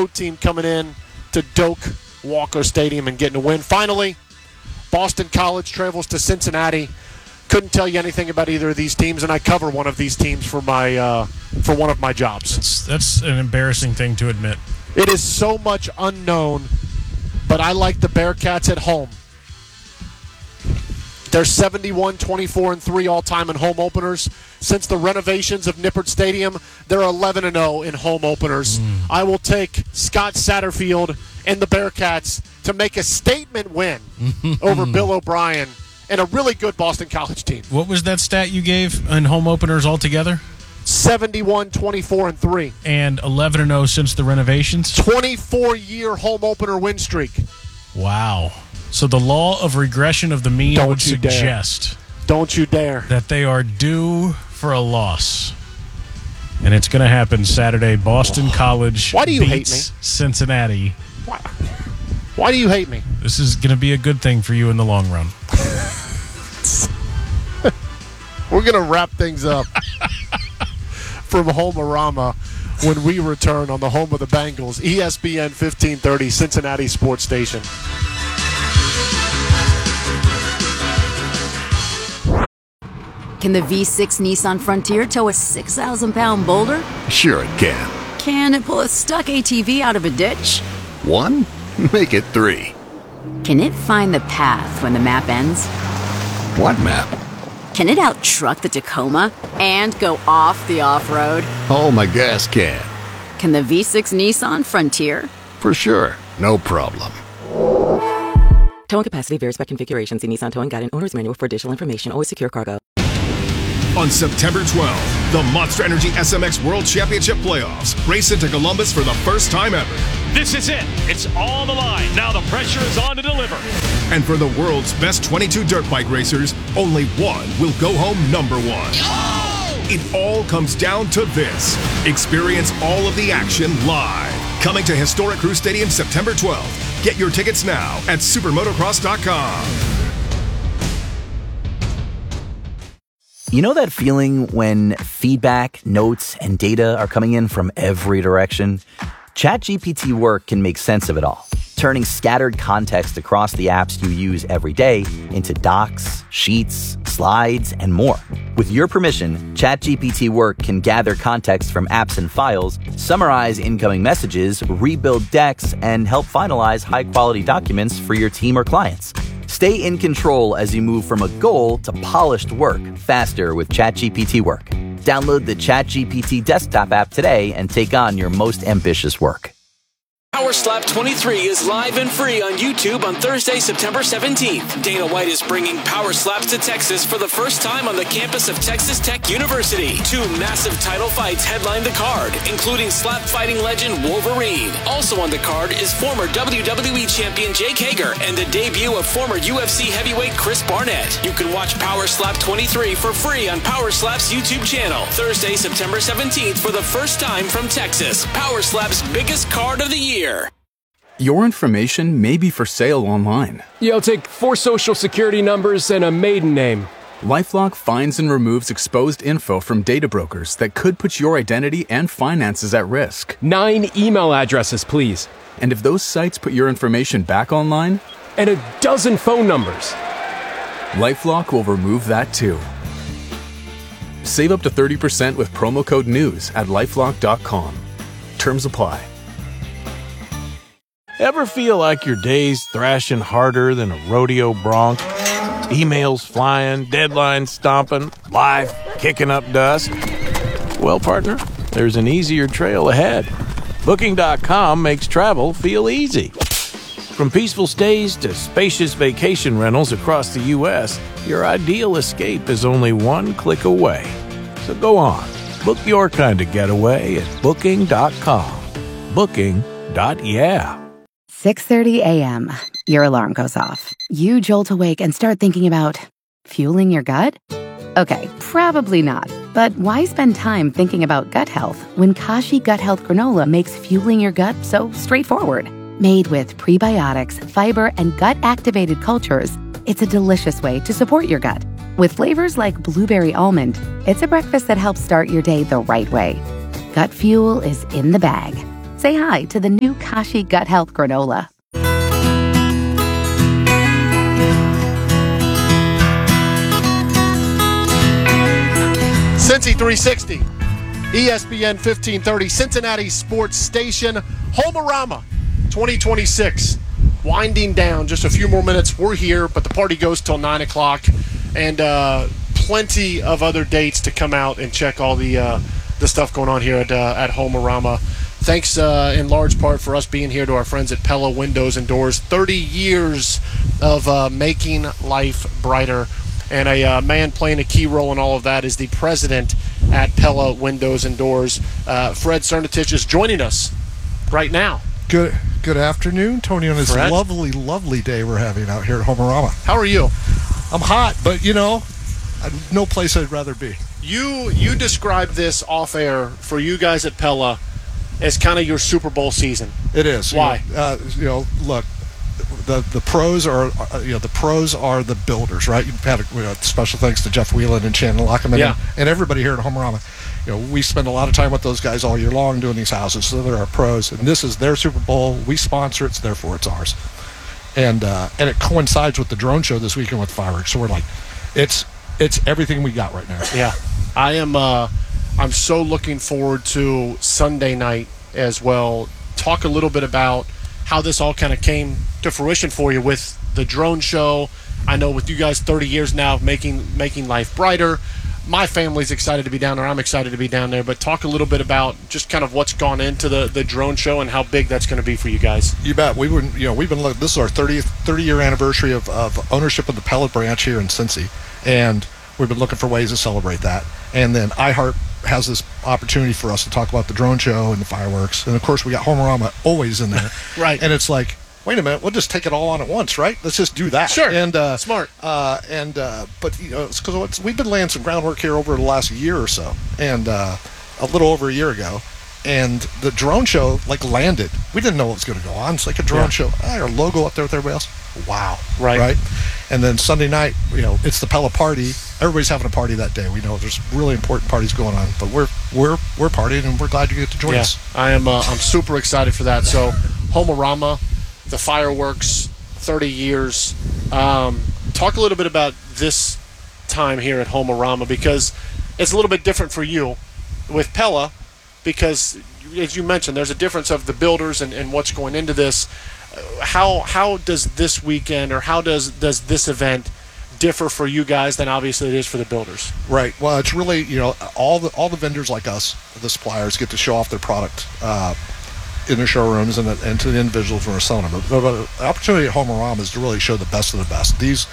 road team coming in to Doak Walker Stadium and getting a win. Finally, Boston College travels to Cincinnati. Couldn't tell you anything about either of these teams, and I cover one of these teams for one of my jobs. That's an embarrassing thing to admit. It is so much unknown, but I like the Bearcats at home. They're 71-24-3 all-time in home openers. Since the renovations of Nippert Stadium, they're 11-0 in home openers. I will take Scott Satterfield and the Bearcats to make a statement win over Bill O'Brien and a really good Boston College team. What was that stat you gave in home openers altogether? 71-24-3. And 11-0 since the renovations? 24-year home opener win streak. Wow. So the law of regression of the mean would suggest Don't you dare. that they are due for a loss. And it's going to happen Saturday. Boston College Why do you hate beats me? Cincinnati. Why do you hate me? This is going to be a good thing for you in the long run. We're going to wrap things up from Homerama when we return on the home of the Bengals, ESPN 1530, Cincinnati Sports Station. Can the V6 Nissan Frontier tow a 6,000-pound boulder? Sure it can. Can it pull a stuck ATV out of a ditch? 1? Make it 3. Can it find the path when the map ends? What map? Can it out-truck the Tacoma and go off the off-road? Oh, my gas can. Can the V6 Nissan Frontier? For sure. No problem. Towing capacity varies by configuration. See Nissan Towing Guide and Owner's Manual for additional information. Always secure cargo. On September 12th, the Monster Energy SMX World Championship Playoffs race into Columbus for the first time ever. This is it. It's on the line. Now the pressure is on to deliver. And for the world's best 22 dirt bike racers, only one will go home number one. It all comes down to this. Experience all of the action live. Coming to Historic Crew Stadium September 12th. Get your tickets now at supermotocross.com. You know that feeling when feedback, notes, and data are coming in from every direction? ChatGPT Work can make sense of it all, turning scattered context across the apps you use every day into docs, sheets, slides, and more. With your permission, ChatGPT Work can gather context from apps and files, summarize incoming messages, rebuild decks, and help finalize high-quality documents for your team or clients. Stay in control as you move from a goal to polished work faster with ChatGPT Work. Download the ChatGPT desktop app today and take on your most ambitious work. Power Slap 23 is live and free on YouTube on Thursday, September 17th. Dana White is bringing Power Slaps to Texas for the first time on the campus of Texas Tech University. 2 massive title fights headline the card, including slap fighting legend Wolverine. Also on the card is former WWE champion Jake Hager and the debut of former UFC heavyweight Chris Barnett. You can watch Power Slap 23 for free on Power Slap's YouTube channel. Thursday, September 17th for the first time from Texas. Power Slap's biggest card of the year. Your information may be for sale online. Yeah, I'll take 4 social security numbers and a maiden name. LifeLock finds and removes exposed info from data brokers that could put your identity and finances at risk. 9 email addresses, please. And if those sites put your information back online? And a dozen phone numbers. LifeLock will remove that too. Save up to 30% with promo code NEWS at LifeLock.com. Terms apply. Ever feel like your day's thrashing harder than a rodeo bronc? Emails flying, deadlines stomping, life kicking up dust? Well, partner, there's an easier trail ahead. Booking.com makes travel feel easy. From peaceful stays to spacious vacation rentals across the U.S., your ideal escape is only one click away. So go on, book your kind of getaway at Booking.com. Booking.yeah. 6:30 a.m. Your alarm goes off. You jolt awake and start thinking about fueling your gut? Okay, probably not. But why spend time thinking about gut health when Kashi Gut Health Granola makes fueling your gut so straightforward? Made with prebiotics, fiber, and gut-activated cultures, it's a delicious way to support your gut. With flavors like blueberry almond, it's a breakfast that helps start your day the right way. Gut fuel is in the bag. say hi to the new Kashi Gut Health Granola. Cincy 360, ESPN 1530, Cincinnati Sports Station, Homerama 2026. Winding down, just a few more minutes. We're here, but the party goes till 9 o'clock, and plenty of other dates to come out and check all the stuff going on here at Homerama. Thanks in large part for us being here, to our friends at Pella Windows and Doors. 30 years of making life brighter. And a man playing a key role in all of that is the president at Pella Windows and Doors. Fred Cernatich is joining us right now. Good afternoon, Tony, on this lovely, lovely day we're having out here at Homerama. How are you? I'm hot, but, no place I'd rather be. You described this off air for you guys at Pella as kind of your Super Bowl season. It is. Why? Look. The pros are the builders, right? You've had special thanks to Jeff Whelan and Shannon Lockerman and everybody here at Homerama. We spend a lot of time with those guys all year long doing these houses, so they're our pros, and this is their Super Bowl. We sponsor it, so therefore it's ours. And it coincides with the drone show this weekend with fireworks. So we're like, it's everything we got right now. Yeah, I'm so looking forward to Sunday night as well. Talk a little bit about how this all kind of came to fruition for you with the drone show. I know with you guys 30 years now of making life brighter. My family's excited to be down there. I'm excited to be down there. But talk a little bit about just kind of what's gone into the drone show and how big that's going to be for you guys. You bet. We've been looking. This is our 30-year anniversary of ownership of the Pellet branch here in Cincy, and we've been looking for ways to celebrate that. And then iHeart has this opportunity for us to talk about the drone show and the fireworks, and of course we got Homerama always in there. Right. And it's like, wait a minute, we'll just take it all on at once, right? Let's just do that. Sure. And smart. But it's because we've been laying some groundwork here over the last year or so, and a little over a year ago, and the drone show landed. We didn't know what was going to go on. It's like a drone show. Our logo up there with everybody else. Wow. Right. And then Sunday night, it's the Pella party. Everybody's having a party that day. We know there's really important parties going on, but we're partying, and we're glad you get to join us. I'm super excited for that. So Homerama, the fireworks, 30 years. Talk a little bit about this time here at Homerama, because it's a little bit different for you with Pella, because as you mentioned, there's a difference of the builders and what's going into this. How does this weekend, or how does this event differ for you guys than obviously it is for the builders? Right. Well, it's really all the vendors like us, the suppliers, get to show off their product in their showrooms and to the individuals who are selling them. But the opportunity at Homerama is to really show the best of the best. These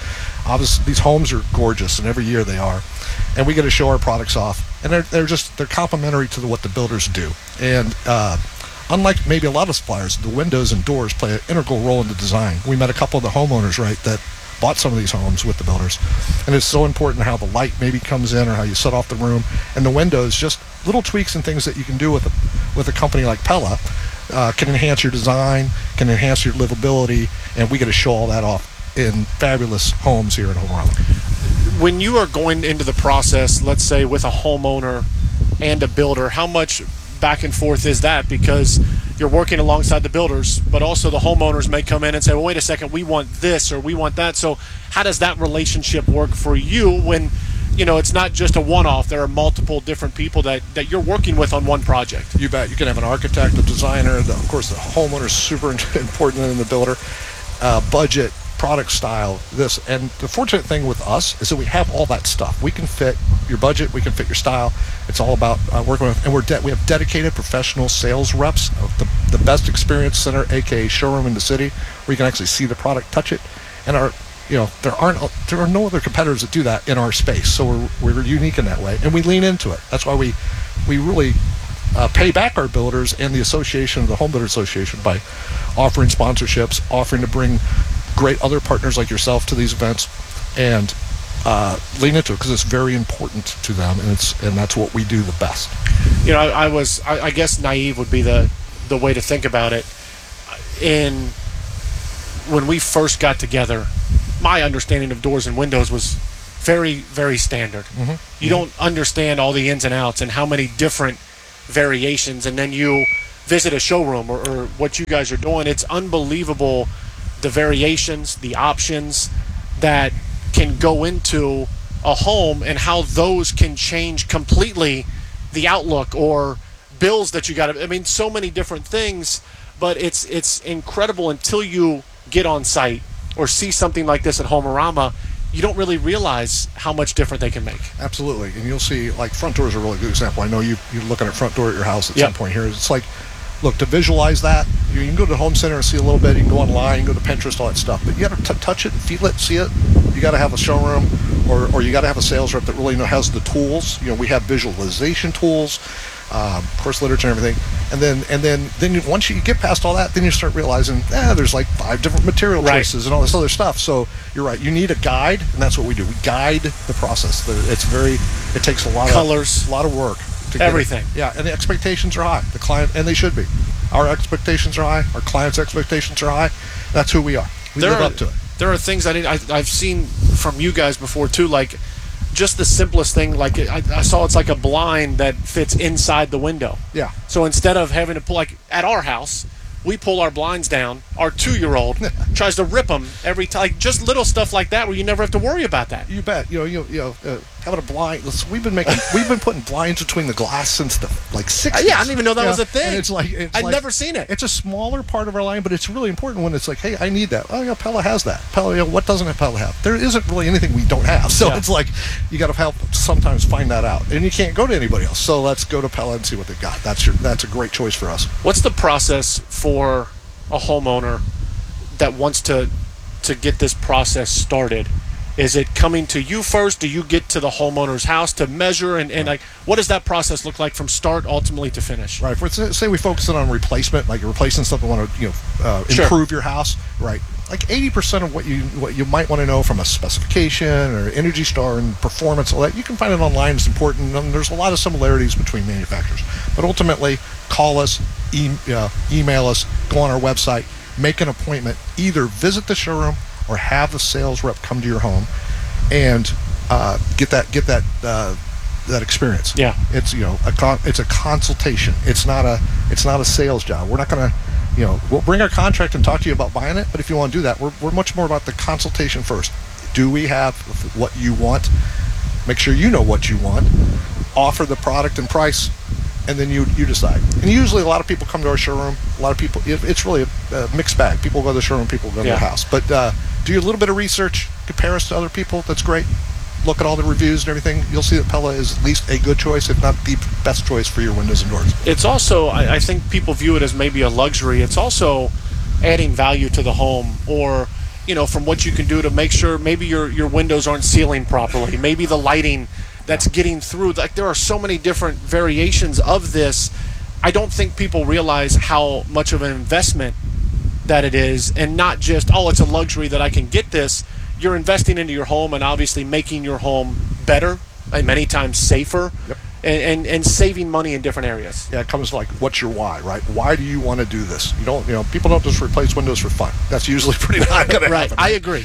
homes are gorgeous, and every year they are, and we get to show our products off, and they're complementary to what the builders do. And unlike maybe a lot of suppliers, the windows and doors play an integral role in the design. We met a couple of the homeowners, right, that bought some of these homes with the builders, and it's so important how the light maybe comes in or how you set off the room, and the windows, just little tweaks and things that you can do with a company like Pella can enhance your design, can enhance your livability, and we get to show all that off in fabulous homes here at Homerama. When you are going into the process, let's say with a homeowner and a builder, how much back and forth is that? Because you're working alongside the builders, but also the homeowners may come in and say, well, wait a second, we want this or we want that. So how does that relationship work for you when it's not just a one-off? There are multiple different people that you're working with on one project. You bet. You can have an architect, a designer, of course the homeowner is super important in the builder, budget, product style, this. And the fortunate thing with us is that we have all that stuff. We can fit your budget, we can fit your style. It's all about working with, and we have dedicated professional sales reps, the best experience center, aka showroom in the city, where you can actually see the product, touch it, and there are no other competitors that do that in our space. So we're unique in that way, and we lean into it. That's why we really pay back our builders and the association, the Home Builder Association, by offering sponsorships, offering to bring great other partners like yourself to these events, and lean into it because it's very important to them, and that's what we do the best. I guess naive would be the way to think about it. When we first got together, my understanding of doors and windows was very, very standard. Mm-hmm. You don't understand all the ins and outs and how many different variations, and then you visit a showroom or what you guys are doing. It's unbelievable the variations, the options that can go into a home and how those can change completely the outlook or bills that you got to. I mean, so many different things, but it's incredible until you get on site or see something like this at Homerama. You don't really realize how much different they can make. Absolutely. And you'll see, like, front doors are a really good example. I know you're looking at front door at your house at some point here. It's like, look, to visualize that, you can go to the home center and see a little bit. You can go online, you can go to Pinterest, all that stuff. But you got to touch it, feel it, see it. You got to have a showroom or you got to have a sales rep that really has the tools. You know, we have visualization tools, course literature and everything. And then once you get past all that, then you start realizing, there's like 5 different material choices and all this other stuff. So you're right. You need a guide, and that's what we do. We guide the process. It takes a lot colors, a lot of work. To everything. Yeah, and the expectations are high. The client, and they should be. Our expectations are high. Our clients' expectations are high. That's who we are. We live up to it. There are things I've seen from you guys before too, like just the simplest thing. Like I saw, it's like a blind that fits inside the window. Yeah. So instead of having to pull, like at our house, we pull our blinds down. Our 2-year-old tries to rip them every time. Like just little stuff like that, where you never have to worry about that. You bet. Having a blind. We've been putting blinds between the glass since the 60s. Yeah, I didn't even know that was a thing. And I'd never seen it. It's a smaller part of our line, but it's really important when it's like, hey, I need that. Oh yeah, Pella has that. Pella, what doesn't Pella have? There isn't really anything we don't have. So it's like you got to help sometimes find that out, and you can't go to anybody else. So let's go to Pella and see what they've got. That's a great choice for us. What's the process for a homeowner that wants to get this process started? Is it coming to you first? Do you get to the homeowner's house to measure and like what does that process look like from start ultimately to finish? Right. Say we focus on replacement, like you're replacing something, want to improve your house. Right. Like 80% of what you might want to know from a specification or Energy Star and performance, all that you can find it online. It's important, and there's a lot of similarities between manufacturers. But ultimately, call us, email us, go on our website, make an appointment, either visit the showroom or have the sales rep come to your home and get that experience. Yeah, it's it's a consultation. It's not a sales job. We're not going to we'll bring our contract and talk to you about buying it. But if you want to do that, we're much more about the consultation first. Do we have what you want? Make sure you know what you want. Offer the product and price. And then you decide. And usually a lot of people come to our showroom. A lot of people, it's really a mixed bag. People go to the showroom, people go to their house. But do a little bit of research, compare us to other people. That's great. Look at all the reviews and everything. You'll see that Pella is at least a good choice, if not the best choice for your windows and doors. It's also, I think people view it as maybe a luxury. It's also adding value to the home, or from what you can do to make sure maybe your windows aren't sealing properly. Maybe the lighting that's getting through. Like there are so many different variations of this. I don't think people realize how much of an investment that it is, and not just, it's a luxury that I can get this. You're investing into your home and obviously making your home better and many times safer. Yep. And saving money in different areas. Yeah, it comes like, what's your why, right? Why do you want to do this? You don't, people don't just replace windows for fun. That's usually pretty not going to right. happen. I agree.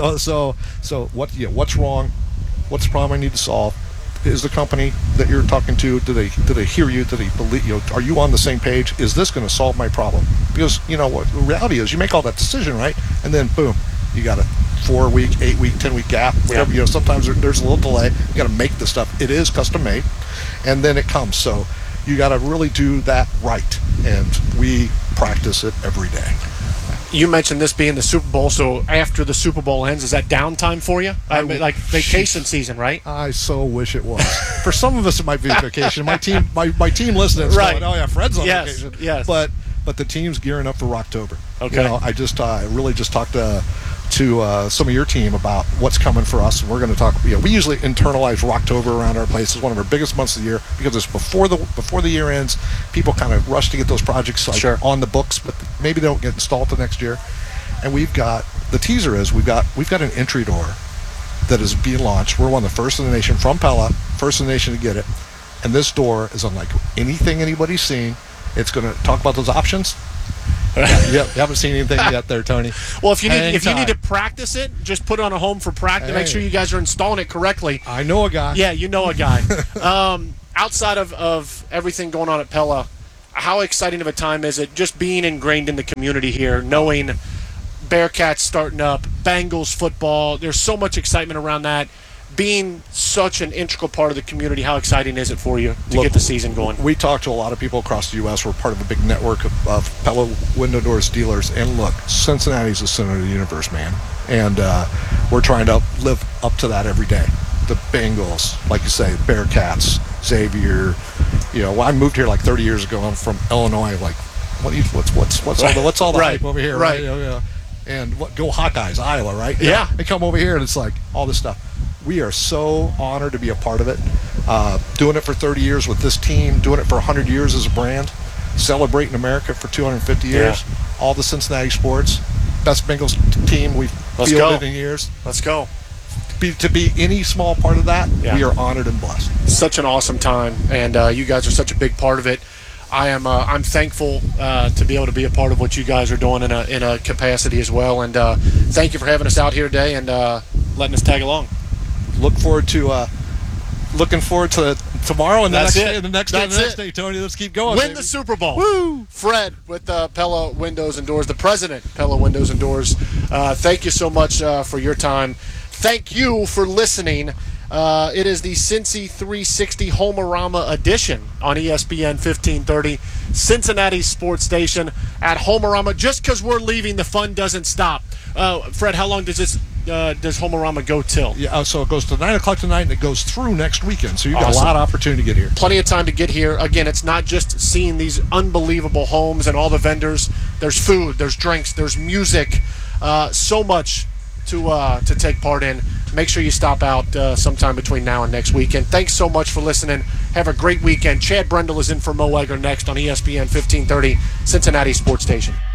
So what's wrong? What's the problem I need to solve? Is the company that you're talking to, do they hear you? Do they believe, are you on the same page? Is this going to solve my problem? Because, what the reality is, you make all that decision, right? And then, boom, you got a 4-week, 8-week, 10-week gap, whatever. Yeah. Sometimes there's a little delay. You got to make the stuff. It is custom made, and then it comes. So you got to really do that right, and we practice it every day. You mentioned this being the Super Bowl, so after the Super Bowl ends, is that downtime for you? Like vacation season, right? I so wish it was. For some of us, it might be vacation. My team listening is right. going, Fred's on vacation. Yes. But the team's gearing up for Rocktober. Okay. I really just talked to some of your team about what's coming for us, and we're going to talk. We usually internalize Rocktober around our place. It's one of our biggest months of the year because it's before the year ends. People kind of rush to get those projects on the books, but maybe they don't get installed till next year. And we've got the teaser is we've got an entry door that is being launched. We're one of the first in the nation from Pella, first in the nation to get it. And this door is unlike anything anybody's seen. It's going to talk about those options. You haven't seen anything yet there, Tony. Well, if you need to practice it, just put it on a home for practice. Make sure you guys are installing it correctly. I know a guy. Yeah, you know a guy. Outside of everything going on at Pella, how exciting of a time is it just being ingrained in the community here, knowing Bearcats starting up, Bengals football. There's so much excitement around that. Being such an integral part of the community, how exciting is it for you to get the season going? We talk to a lot of people across the U.S. We're part of a big network of Pella window doors dealers. And look, Cincinnati's the center of the universe, man. And we're trying to live up to that every day. The Bengals, like you say, Bearcats, Xavier. I moved here like 30 years ago. I'm from Illinois. Like, what's all the hype over here, right? And go Hawkeyes, Iowa, right? Yeah. They come over here and it's like all this stuff. We are so honored to be a part of it. Doing it for 30 years with this team, doing it for 100 years as a brand, celebrating America for 250 years, all the Cincinnati sports, best Bengals team we've fielded in years. Let's go. To be any small part of that, we are honored and blessed. Such an awesome time, and you guys are such a big part of it. I'm thankful to be able to be a part of what you guys are doing in a capacity as well. And thank you for having us out here today and letting us tag along. Looking forward to tomorrow and the next day, Tony. Let's keep going. Win the Super Bowl. Woo! Fred with Pella Windows and Doors, the president, Pella Windows and Doors. Thank you so much for your time. Thank you for listening. It is the Cincy 360 Homerama edition on ESPN 1530, Cincinnati sports station at Homerama. Just because we're leaving, the fun doesn't stop. Fred, how long does Homerama go till? Yeah, so it goes to 9 o'clock tonight, and it goes through next weekend. So you've got a lot of opportunity to get here. Plenty of time to get here. Again, it's not just seeing these unbelievable homes and all the vendors. There's food, there's drinks, there's music, so much to take part in. Make sure you stop out sometime between now and next weekend. Thanks so much for listening. Have a great weekend. Chad Brendel is in for Mo Egger next on ESPN 1530, Cincinnati Sports Station.